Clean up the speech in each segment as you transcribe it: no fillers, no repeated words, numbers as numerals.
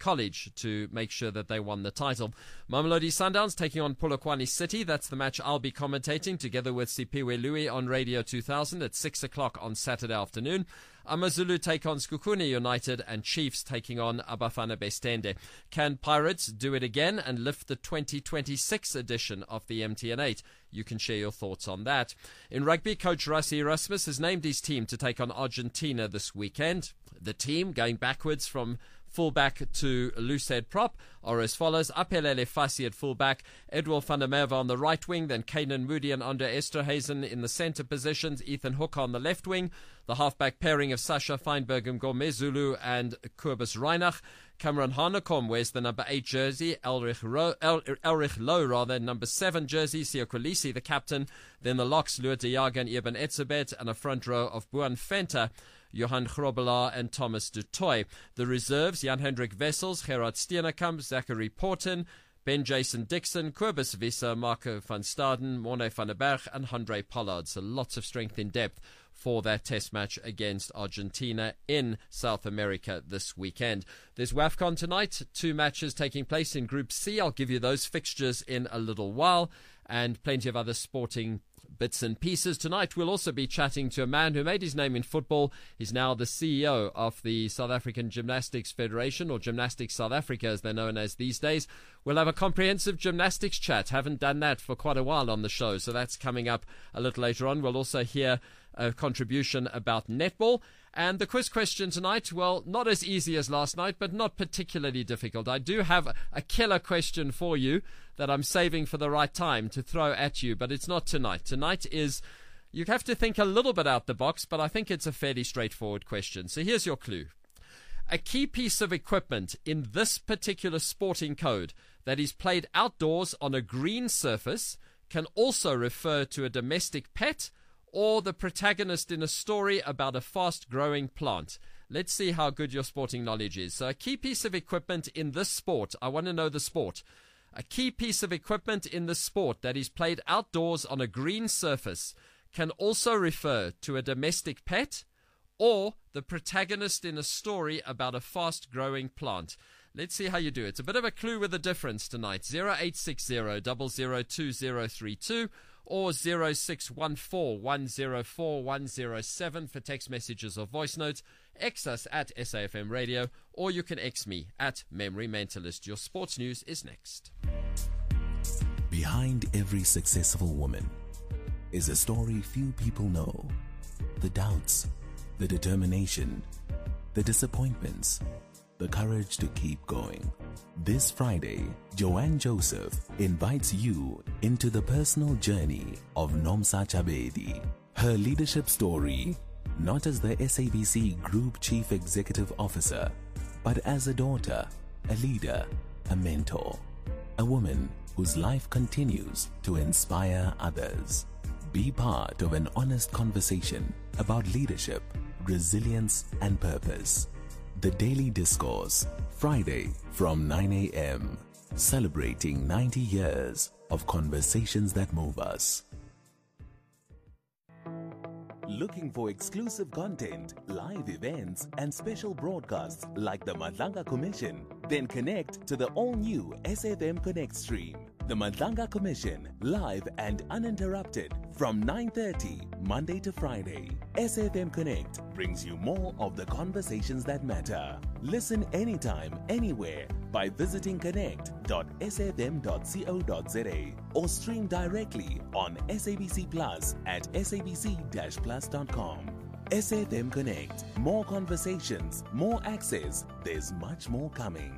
College to make sure that they won the title. Mamelodi Sundowns taking on Polokwane City. That's the match I'll be commentating together with Sipiwe Louis on Radio 2000 at 6 o'clock on Saturday afternoon. AmaZulu take on Skukuni United, and Chiefs taking on Abafana Bestende. Can Pirates do it again and lift the 2026 edition of the MTN8? You can share your thoughts on that. In rugby, coach Rassie Erasmus has named his team to take on Argentina this weekend. The team, going backwards from fullback to loosehead prop, are as follows: Apelele Fassi at fullback, Edward van der Merwe on the right wing, then Kanan Moody and Andre Esterhuizen in the centre positions, Ethan Hook on the left wing, the halfback pairing of Sasha Feinberg and Gomezulu and Kobus Reinach. Cameron Hanekom wears the number 8 jersey, Elrich Lowe, number 7 jersey, Siya Kolisi, the captain. Then the locks, Luat de Jager and Eben Etzebeth, and a front row of Buan Venter, Johan Grobelaar and Thomas du Toit. The reserves, Jan-Hendrik Wessels, Gerard Steenekamp, Zachary Porten, Ben Jason Dixon, Kobus Visser, Marco van Staden, Morne van der Berg and Andre Pollard. So lots of strength in depth for that test match against Argentina in South America this weekend. There's WAFCON tonight, 2 matches taking place in Group C. I'll give you those fixtures in a little while, and plenty of other sporting bits and pieces. Tonight we'll also be chatting to a man who made his name in football. He's now the CEO of the South African Gymnastics Federation, or Gymnastics South Africa as they're known as these days. We'll have a comprehensive gymnastics chat. Haven't done that for quite a while on the show, so that's coming up a little later on. We'll also hear a contribution about netball. And the quiz question tonight, well, not as easy as last night, but not particularly difficult. I do have a killer question for you that I'm saving for the right time to throw at you, but it's not tonight. Tonight is, you have to think a little bit out the box, but I think it's a fairly straightforward question. So here's your clue. A key piece of equipment in this particular sporting code that is played outdoors on a green surface can also refer to a domestic pet or the protagonist in a story about a fast-growing plant. Let's see how good your sporting knowledge is. So a key piece of equipment in this sport, I want to know the sport. A key piece of equipment in the sport that is played outdoors on a green surface can also refer to a domestic pet or the protagonist in a story about a fast-growing plant. Let's see how you do. It's a bit of a clue with a difference tonight. 0860 002032 or 0614104107 for text messages or voice notes. X us at SAFM Radio, or you can X me at Memory Mentalist. Your sports news is next. Behind every successful woman is a story few people know. The doubts, the determination, the disappointments, the courage to keep going. This Friday, Joanne Joseph invites you into the personal journey of Nomsa Chabedi. Her leadership story, not as the SABC Group Chief Executive Officer, but as a daughter, a leader, a mentor, a woman whose life continues to inspire others. Be part of an honest conversation about leadership, resilience, and purpose. The Daily Discourse, Friday from 9 a.m. Celebrating 90 years of conversations that move us. Looking for exclusive content, live events, and special broadcasts like the Madlanga Commission? Then connect to the all-new SAFM Connect stream. The Madlanga Commission, live and uninterrupted from 9:30 Monday to Friday. SAFM Connect brings you more of the conversations that matter. Listen anytime, anywhere by visiting connect.safm.co.za or stream directly on SABC Plus at sabc-plus.com. SAFM Connect. More conversations, more access. There's much more coming.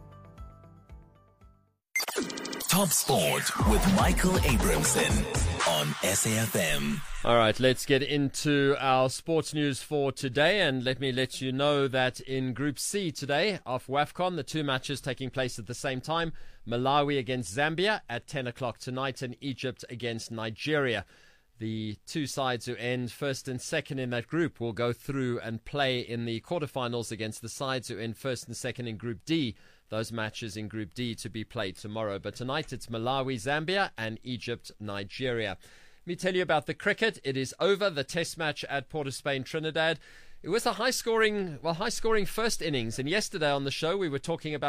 Top Sport with Michael Abramson on SAFM. All right, let's get into our sports news for today, and let me let you know that in Group C today of WAFCON, the 2 matches taking place at the same time, Malawi against Zambia at 10 o'clock tonight and Egypt against Nigeria. The 2 sides who end first and second in that group will go through and play in the quarterfinals against the sides who end first and second in Group D. Those matches in Group D to be played tomorrow. But tonight it's Malawi, Zambia and Egypt, Nigeria. Let me tell you about the cricket. It is over, the test match at Port of Spain, Trinidad. It was a high-scoring first innings. And yesterday on the show we were talking about